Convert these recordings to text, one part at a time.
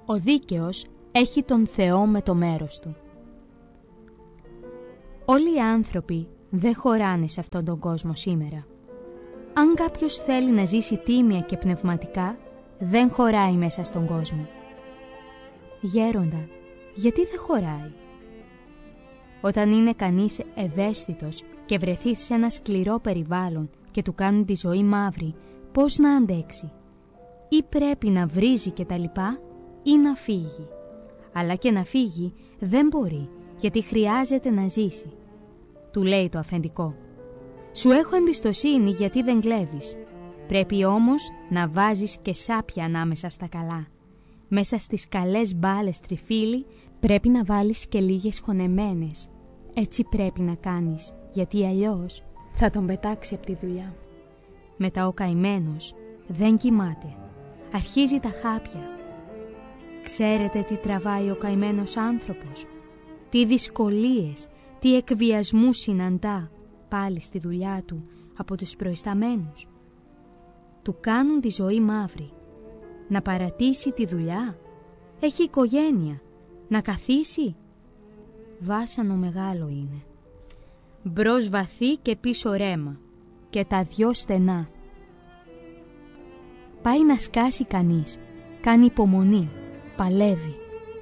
Ο δίκαιος έχει τον Θεό με το μέρος του. Όλοι οι άνθρωποι δεν χωράνε σε αυτόν τον κόσμο σήμερα. Αν κάποιος θέλει να ζήσει τίμια και πνευματικά, δεν χωράει μέσα στον κόσμο. Γέροντα, γιατί δεν χωράει? Όταν είναι κανείς ευαίσθητος και βρεθεί σε ένα σκληρό περιβάλλον και του κάνουν τη ζωή μαύρη, πώς να αντέξει? Ή πρέπει να βρίζει και τα λοιπά, ή να φύγει. Αλλά και να φύγει δεν μπορεί, γιατί χρειάζεται να ζήσει. Του λέει το αφεντικό: «Σου έχω εμπιστοσύνη γιατί δεν κλέβεις. Πρέπει όμως να βάζεις και σάπια ανάμεσα στα καλά. Μέσα στις καλές μπάλες τριφύλι πρέπει να βάλεις και λίγες χωνεμένες. Έτσι πρέπει να κάνεις, γιατί αλλιώς θα τον πετάξει από τη δουλειά». Μετά ο καημένος δεν κοιμάται. Αρχίζει τα χάπια. Ξέρετε τι τραβάει ο καημένος άνθρωπος? Τι δυσκολίες, τι εκβιασμούς συναντά πάλι στη δουλειά του από τους προϊσταμένους. Του κάνουν τη ζωή μαύρη. Να παρατήσει τη δουλειά? Έχει οικογένεια. Να καθίσει? Βάσανο μεγάλο είναι. Μπρος βαθύ και πίσω ρέμα, και τα δυο στενά. Πάει να σκάσει κανείς, κάνει υπομονή, παλεύει.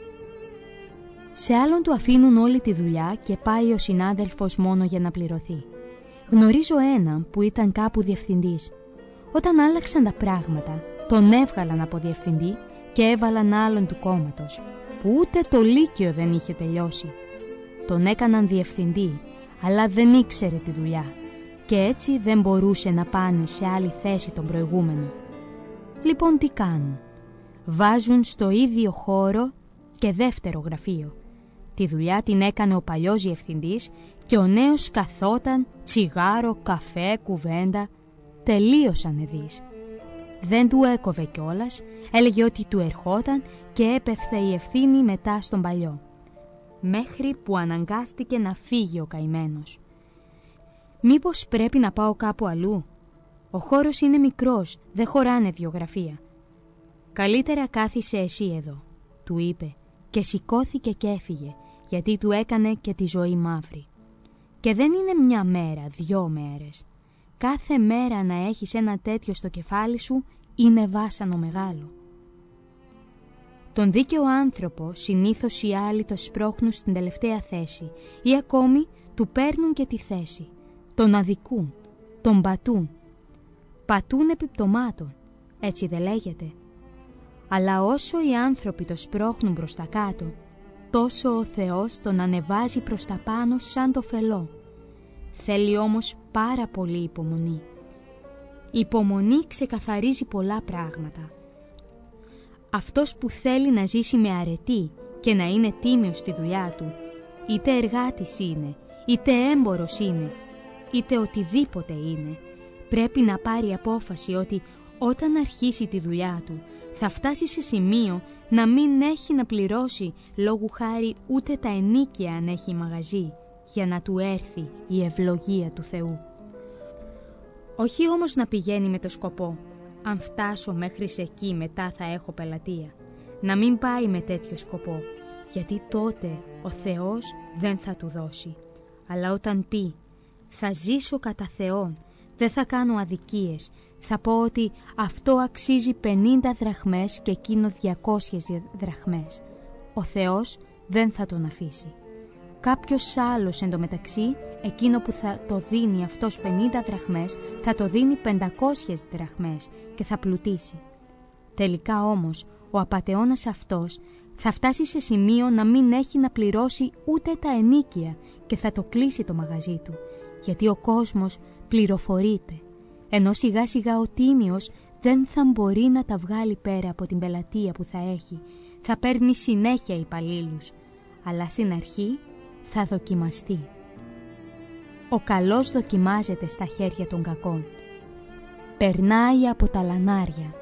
Σε άλλον του αφήνουν όλη τη δουλειά και πάει ο συνάδελφος μόνο για να πληρωθεί. Γνωρίζω έναν που ήταν κάπου διευθυντής. Όταν άλλαξαν τα πράγματα, τον έβγαλαν από διευθυντή και έβαλαν άλλον του κόμματος, που ούτε το λύκειο δεν είχε τελειώσει. Τον έκαναν διευθυντή, αλλά δεν ήξερε τη δουλειά και έτσι δεν μπορούσε να πάνε σε άλλη θέση τον προηγούμενο. Λοιπόν, τι κάνουν? Βάζουν στο ίδιο χώρο και δεύτερο γραφείο. Τη δουλειά την έκανε ο παλιός διευθυντής και ο νέος καθόταν, τσιγάρο, καφέ, κουβέντα. Τελείωσανε δεις. Δεν του έκοβε κιόλας, έλεγε ότι του ερχόταν και έπεφθε η ευθύνη μετά στον παλιό. Μέχρι που αναγκάστηκε να φύγει ο καημένος. «Μήπως πρέπει να πάω κάπου αλλού? Ο χώρος είναι μικρός, δεν χωράνε 2 γραφεία». «Καλύτερα κάθισε εσύ εδώ», του είπε, και σηκώθηκε και έφυγε, γιατί του έκανε και τη ζωή μαύρη. Και δεν είναι 1 μέρα, 2 μέρες. Κάθε μέρα να έχεις ένα τέτοιο στο κεφάλι σου είναι βάσανο μεγάλο. Τον δίκαιο άνθρωπο συνήθως οι άλλοι το σπρώχνουν στην τελευταία θέση ή ακόμη του παίρνουν και τη θέση. Τον αδικούν, τον πατούν. Πατούν επιπτωμάτων, έτσι δεν λέγεται? Αλλά όσο οι άνθρωποι το σπρώχνουν προς τα κάτω, τόσο ο Θεός τον ανεβάζει προς τα πάνω σαν το φελό. Θέλει όμως πάρα πολύ υπομονή. Η υπομονή ξεκαθαρίζει πολλά πράγματα. Αυτός που θέλει να ζήσει με αρετή και να είναι τίμιος στη δουλειά του, είτε εργάτης είναι, είτε έμπορος είναι, είτε οτιδήποτε είναι, πρέπει να πάρει απόφαση ότι όταν αρχίσει τη δουλειά του θα φτάσει σε σημείο να μην έχει να πληρώσει λόγου χάρη ούτε τα ενοίκια αν έχει μαγαζί, για να του έρθει η ευλογία του Θεού. Όχι όμως να πηγαίνει με το σκοπό, αν φτάσω μέχρι σε εκεί μετά θα έχω πελατεία. Να μην πάει με τέτοιο σκοπό, γιατί τότε ο Θεός δεν θα του δώσει. Αλλά όταν πει θα ζήσω κατά Θεόν, δεν θα κάνω αδικίες, θα πω ότι αυτό αξίζει 50 δραχμές και εκείνο 200 δραχμές. Ο Θεός δεν θα τον αφήσει. Κάποιος άλλος εντωμεταξύ, εκείνο που θα το δίνει αυτός 50 δραχμές, θα το δίνει 500 δραχμές και θα πλουτίσει. Τελικά όμως, ο απατεώνας αυτός θα φτάσει σε σημείο να μην έχει να πληρώσει ούτε τα ενοίκια και θα το κλείσει το μαγαζί του, γιατί ο κόσμος πληροφορείται, ενώ σιγά σιγά ο τίμιος δεν θα μπορεί να τα βγάλει πέρα από την πελατεία που θα έχει, θα παίρνει συνέχεια υπαλλήλους, αλλά στην αρχή θα δοκιμαστεί. Ο καλός δοκιμάζεται στα χέρια των κακών. Περνάει από τα λανάρια.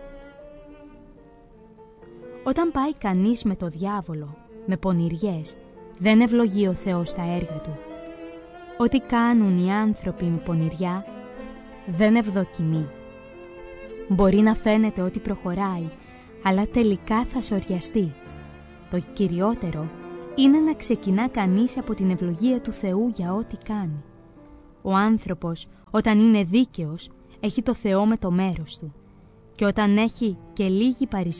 Όταν πάει κανείς με το διάβολο, με πονηριές, δεν ευλογεί ο Θεός τα έργα του. Ό,τι κάνουν οι άνθρωποι με πονηριά, δεν ευδοκιμεί. Μπορεί να φαίνεται ότι προχωράει, αλλά τελικά θα σωριαστεί, Το κυριότερο είναι να ξεκινά κανείς από την ευλογία του Θεού για ό,τι κάνει. Ο άνθρωπος, όταν είναι δίκαιος, έχει το Θεό με το μέρος του. Και όταν έχει και λίγη παρησία,